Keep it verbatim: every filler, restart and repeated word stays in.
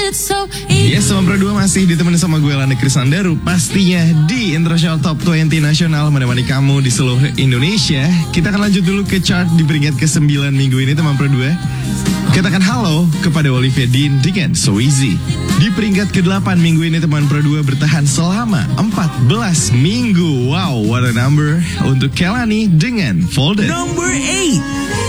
Yes, teman Pro dua masih ditemani sama gue Landa Krisandaru. Pastinya di International Top dua puluh Nasional menemani kamu di seluruh Indonesia. Kita akan lanjut dulu ke chart di peringkat ke sembilan minggu ini teman Pro dua. Katakan halo kepada Olivia Dean dengan So Easy. Di peringkat ke delapan minggu ini teman Pro dua bertahan selama empat belas minggu. Wow, what a number untuk Kelani dengan Folded. Number eight.